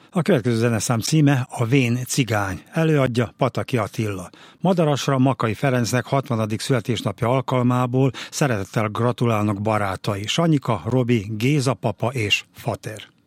A következő zeneszám címe a Vén cigány. Előadja Pataki Attila. Madarasra Makay Ferencnek 60. születésnapja alkalmából szeretettel gratulálnak barátai Sanyika, Robi, Géza papa és Fater.